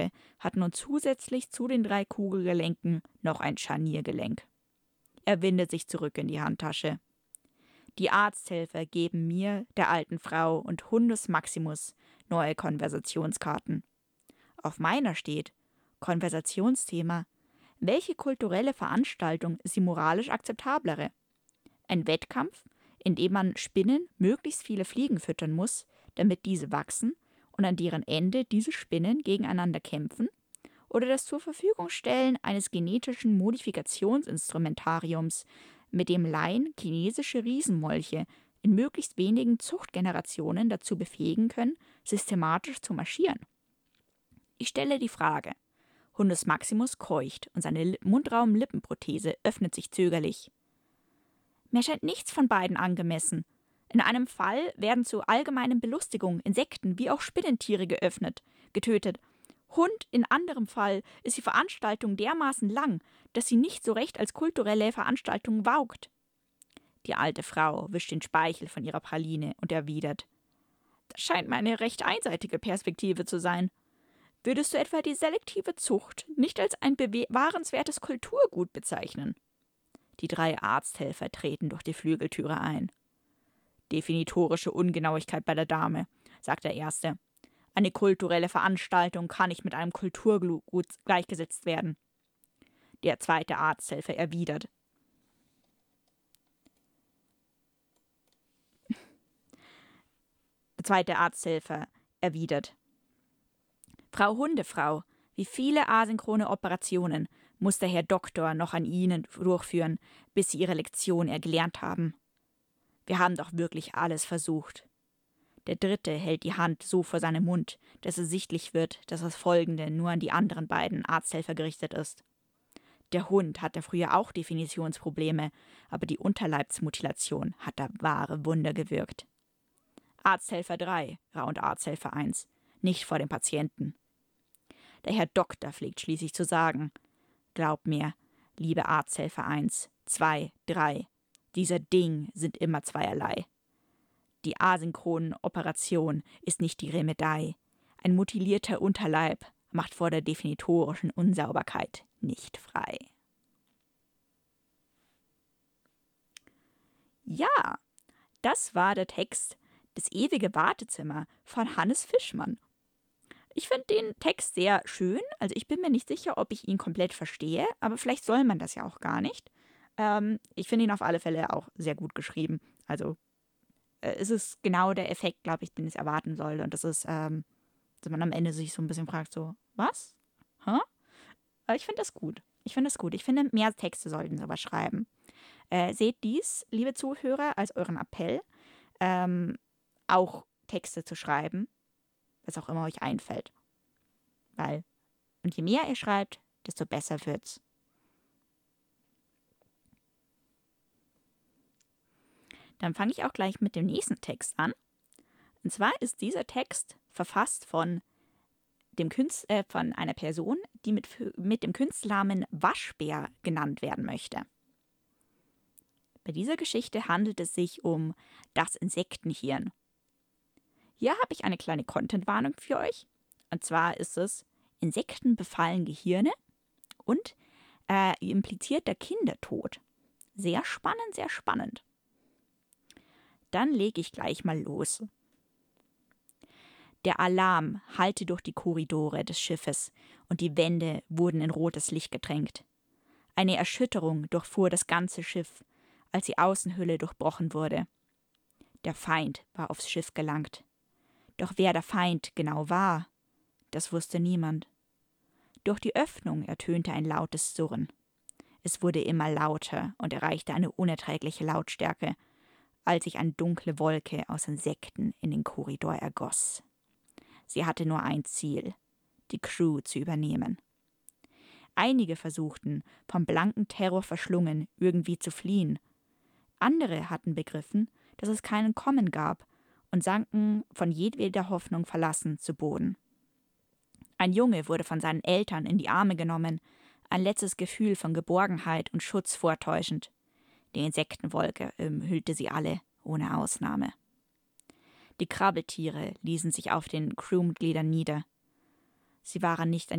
hat nun zusätzlich zu den 3 Kugelgelenken noch ein Scharniergelenk. Er windet sich zurück in die Handtasche. Die Arzthelfer geben mir, der alten Frau und Hundus Maximus neue Konversationskarten. Auf meiner steht: Konversationsthema: Welche kulturelle Veranstaltung ist die moralisch akzeptablere? Ein Wettkampf, in dem man Spinnen möglichst viele Fliegen füttern muss, damit diese wachsen und an deren Ende diese Spinnen gegeneinander kämpfen? Oder das Zur-Verfügung-Stellen eines genetischen Modifikationsinstrumentariums, mit dem Laien chinesische Riesenmolche in möglichst wenigen Zuchtgenerationen dazu befähigen können, systematisch zu marschieren? Ich stelle die Frage. Hundus Maximus keucht und seine Mundraum-Lippenprothese öffnet sich zögerlich. Mir scheint nichts von beiden angemessen. In einem Fall werden zur allgemeinen Belustigung Insekten wie auch Spinnentiere getötet. Und in anderem Fall ist die Veranstaltung dermaßen lang, dass sie nicht so recht als kulturelle Veranstaltung taugt. Die alte Frau wischt den Speichel von ihrer Praline und erwidert: Das scheint mir eine recht einseitige Perspektive zu sein. Würdest du etwa die selektive Zucht nicht als ein bewahrenswertes Kulturgut bezeichnen? Die 3 Arzthelfer treten durch die Flügeltüre ein. Definitorische Ungenauigkeit bei der Dame, sagt der Erste. Eine kulturelle Veranstaltung kann nicht mit einem Kulturgut gleichgesetzt werden. Der 2. Arzthelfer erwidert: Frau Hundefrau, wie viele asynchrone Operationen muss der Herr Doktor noch an Ihnen durchführen, bis Sie Ihre Lektion gelernt haben? Wir haben doch wirklich alles versucht. Der 3. hält die Hand so vor seinem Mund, dass es sichtlich wird, dass das Folgende nur an die anderen beiden Arzthelfer gerichtet ist. Der Hund hatte früher auch Definitionsprobleme, aber die Unterleibsmutilation hat da wahre Wunder gewirkt. Arzthelfer 3, raunt Arzthelfer 1, nicht vor dem Patienten. Der Herr Doktor pflegt schließlich zu sagen: Glaub mir, liebe Arzthelfer 1, 2, 3, dieser Ding sind immer zweierlei. Die asynchronen Operation ist nicht die Remedei. Ein mutilierter Unterleib macht vor der definitorischen Unsauberkeit nicht frei. Ja, das war der Text Das ewige Wartezimmer von Hannes Fischmann. Ich finde den Text sehr schön, also ich bin mir nicht sicher, ob ich ihn komplett verstehe, aber vielleicht soll man das ja auch gar nicht. Ich finde ihn auf alle Fälle auch sehr gut geschrieben, also es ist genau der Effekt, glaube ich, den es erwarten soll. Und das ist, dass man am Ende sich so ein bisschen fragt, so, was? Hä? Aber ich finde das gut. Ich finde, mehr Texte sollten sowas schreiben. Seht dies, liebe Zuhörer, als euren Appell, auch Texte zu schreiben, was auch immer euch einfällt. Und je mehr ihr schreibt, desto besser wird's. Dann fange ich auch gleich mit dem nächsten Text an. Und zwar ist dieser Text verfasst von einer Person, die mit dem Künstlernamen Waschbär genannt werden möchte. Bei dieser Geschichte handelt es sich um das Insektenhirn. Hier habe ich eine kleine Content-Warnung für euch. Und zwar ist es: Insekten befallen Gehirne und implizierter Kindertod. Sehr spannend, sehr spannend. Dann lege ich gleich mal los. Der Alarm hallte durch die Korridore des Schiffes und die Wände wurden in rotes Licht getränkt. Eine Erschütterung durchfuhr das ganze Schiff, als die Außenhülle durchbrochen wurde. Der Feind war aufs Schiff gelangt. Doch wer der Feind genau war, das wusste niemand. Durch die Öffnung ertönte ein lautes Surren. Es wurde immer lauter und erreichte eine unerträgliche Lautstärke, als sich eine dunkle Wolke aus Insekten in den Korridor ergoss. Sie hatte nur ein Ziel: die Crew zu übernehmen. Einige versuchten, vom blanken Terror verschlungen, irgendwie zu fliehen. Andere hatten begriffen, dass es keinen Kommen gab und sanken von jedweder Hoffnung verlassen zu Boden. Ein Junge wurde von seinen Eltern in die Arme genommen, ein letztes Gefühl von Geborgenheit und Schutz vortäuschend. Die Insektenwolke umhüllte sie alle, ohne Ausnahme. Die Krabbeltiere ließen sich auf den Crewmitgliedern nieder. Sie waren nicht